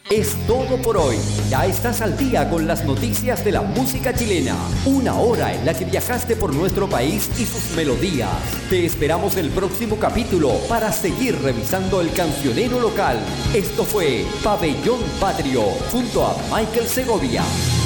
Es todo por hoy. Ya estás al día con las noticias de la música chilena. Una hora en la que viajaste por nuestro país y sus melodías. Te esperamos el próximo capítulo para seguir revisando el cancionero local. Esto fue Pabellón Patrio junto a Michael Segovia.